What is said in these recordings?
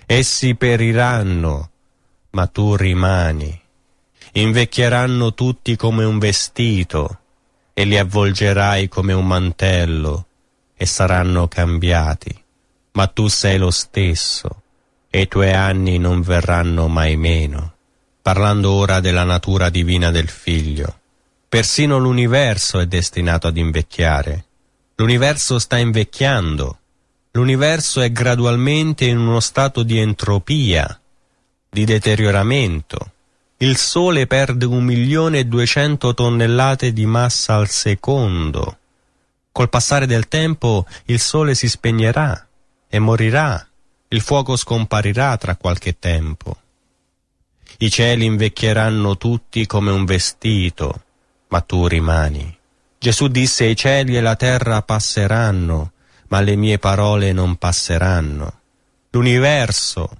Essi periranno, ma tu rimani. Invecchieranno tutti come un vestito, e li avvolgerai come un mantello, e saranno cambiati. Ma tu sei lo stesso, e i tuoi anni non verranno mai meno. Parlando ora della natura divina del Figlio. Persino l'universo è destinato ad invecchiare. L'universo sta invecchiando. L'universo è gradualmente in uno stato di entropia, di deterioramento. Il Sole perde 1.200.000 tonnellate di massa al secondo. Col passare del tempo il Sole si spegnerà e morirà. Il fuoco scomparirà tra qualche tempo. I cieli invecchieranno tutti come un vestito, ma tu rimani. Gesù disse: i cieli e la terra passeranno, ma le mie parole non passeranno. L'universo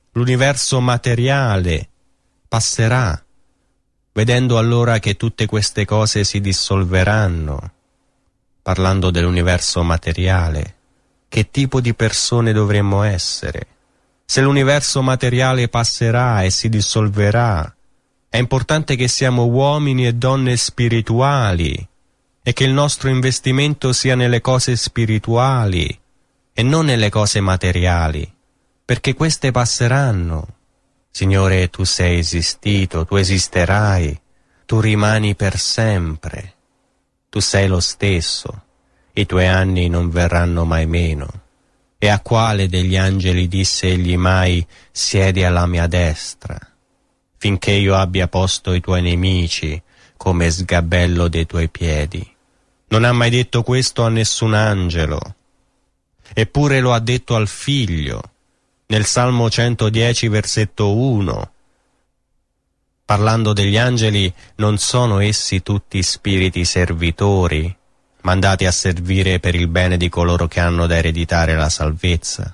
materiale passerà, vedendo allora che tutte queste cose si dissolveranno. Parlando dell'universo materiale, che tipo di persone dovremmo essere? Se l'universo materiale passerà e si dissolverà, è importante che siamo uomini e donne spirituali e che il nostro investimento sia nelle cose spirituali e non nelle cose materiali, perché queste passeranno. Signore, tu sei esistito, tu esisterai, tu rimani per sempre. Tu sei lo stesso, i tuoi anni non verranno mai meno. E a quale degli angeli disse egli mai: siedi alla mia destra, finché io abbia posto i tuoi nemici come sgabello dei tuoi piedi? Non ha mai detto questo a nessun angelo, eppure lo ha detto al Figlio, nel Salmo 110, versetto 1. Parlando degli angeli, non sono essi tutti spiriti servitori, mandati a servire per il bene di coloro che hanno da ereditare la salvezza?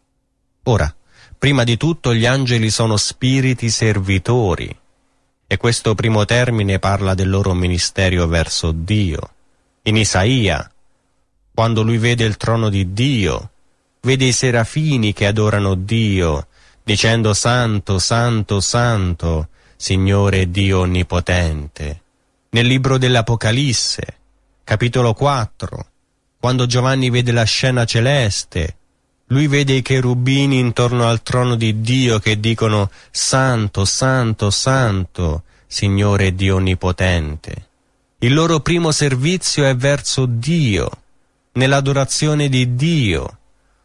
Ora, prima di tutto gli angeli sono spiriti servitori, e questo primo termine parla del loro ministero verso Dio. In Isaia, quando lui vede il trono di Dio, vede i serafini che adorano Dio, dicendo: Santo, Santo, Santo, Signore Dio Onnipotente. Nel libro dell'Apocalisse, capitolo 4, quando Giovanni vede la scena celeste, lui vede i cherubini intorno al trono di Dio che dicono: Santo, Santo, Santo, Signore Dio Onnipotente. Il loro primo servizio è verso Dio, nell'adorazione di Dio,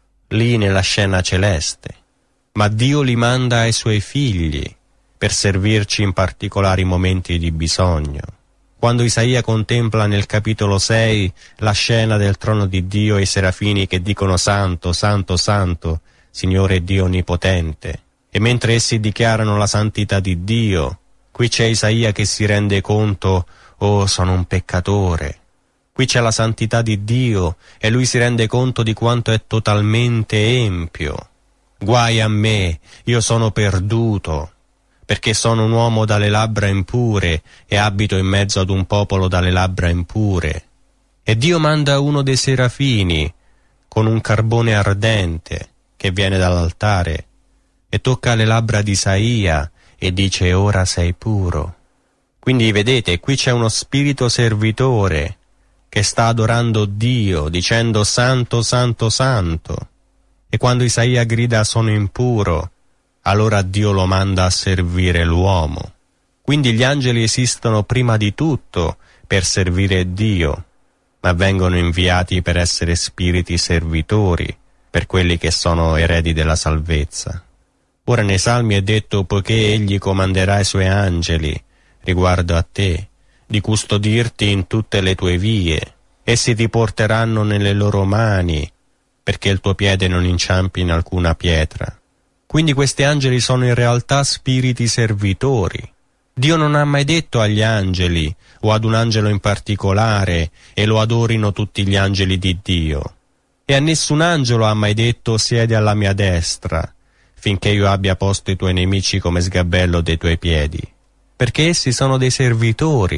lì nella scena celeste. Ma Dio li manda ai suoi figli per servirci in particolari momenti di bisogno. Quando Isaia contempla nel capitolo 6 la scena del trono di Dio e i serafini che dicono: Santo, Santo, Santo, Signore Dio Onnipotente, e mentre essi dichiarano la santità di Dio, qui c'è Isaia che si rende conto: oh, sono un peccatore. Qui c'è la santità di Dio e lui si rende conto di quanto è totalmente empio. Guai a me, io sono perduto, perché sono un uomo dalle labbra impure e abito in mezzo ad un popolo dalle labbra impure. E Dio manda uno dei serafini con un carbone ardente che viene dall'altare e tocca le labbra di Isaia e dice: ora sei puro. Quindi vedete, qui c'è uno spirito servitore che sta adorando Dio, dicendo: Santo, Santo, Santo. E quando Isaia grida: sono impuro, allora Dio lo manda a servire l'uomo. Quindi gli angeli esistono prima di tutto per servire Dio, ma vengono inviati per essere spiriti servitori per quelli che sono eredi della salvezza. Ora nei Salmi è detto: poiché egli comanderà i suoi angeli riguardo a te, di custodirti in tutte le tue vie, essi ti porteranno nelle loro mani, perché il tuo piede non inciampi in alcuna pietra. Quindi questi angeli sono in realtà spiriti servitori. Dio non ha mai detto agli angeli o ad un angelo in particolare: e lo adorino tutti gli angeli di Dio. E a nessun angelo ha mai detto: siedi alla mia destra, finché io abbia posto i tuoi nemici come sgabello dei tuoi piedi. Perché essi sono dei servitori.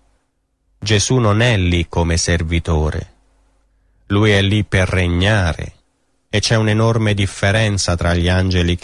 Gesù non è lì come servitore. Lui è lì per regnare. E c'è un'enorme differenza tra gli angeli